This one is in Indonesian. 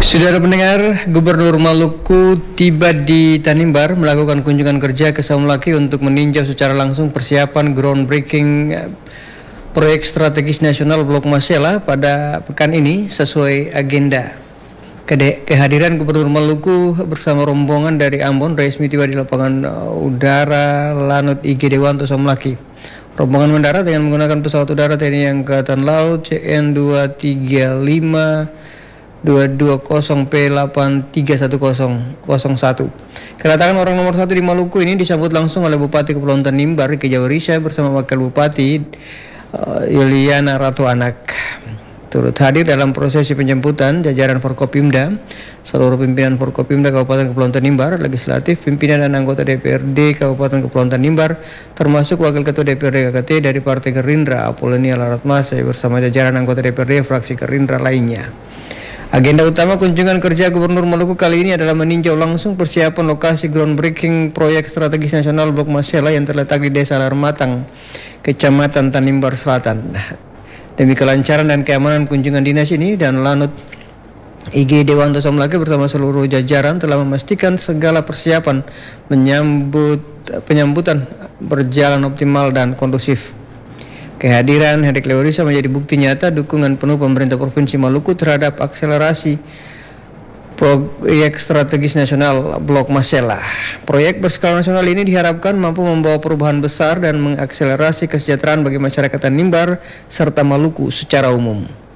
Saudara pendengar, Gubernur Maluku tiba di Tanimbar melakukan kunjungan kerja ke Samulaki untuk meninjau secara langsung persiapan groundbreaking proyek strategis nasional Blok Masela pada pekan ini sesuai agenda. Kehadiran Gubernur Maluku bersama rombongan dari Ambon resmi tiba di lapangan udara Lanut IG Dewanto Samulaki. Rombongan mendarat dengan menggunakan pesawat udara TNI Angkatan Laut CN235 220P831001. Kedatangan orang nomor 1 di Maluku ini disambut langsung oleh Bupati Kepulauan Tanimbar Ike Jawarisha bersama Wakil Bupati Yuliana Ratu Anak. Turut hadir dalam prosesi penjemputan jajaran Forkopimda, seluruh pimpinan Forkopimda Kabupaten Kepulauan Tanimbar, legislatif, pimpinan dan anggota DPRD Kabupaten Kepulauan Tanimbar, termasuk Wakil Ketua DPRD KKT dari Partai Gerindra Apollonia Laratmase bersama jajaran anggota DPRD fraksi Gerindra lainnya. Agenda utama kunjungan kerja Gubernur Maluku kali ini adalah meninjau langsung persiapan lokasi groundbreaking proyek strategis nasional Blok Masela yang terletak di Desa Larmatang, Kecamatan Tanimbar Selatan. Demi kelancaran dan keamanan kunjungan dinas ini dan Lanut IG Dewanto Samulaki bersama seluruh jajaran telah memastikan segala persiapan penyambutan berjalan optimal dan kondusif. Kehadiran Hendrik Leorisa menjadi bukti nyata dukungan penuh pemerintah Provinsi Maluku terhadap akselerasi proyek strategis nasional Blok Masela. Proyek berskala nasional ini diharapkan mampu membawa perubahan besar dan mengakselerasi kesejahteraan bagi masyarakat Tanimbar serta Maluku secara umum.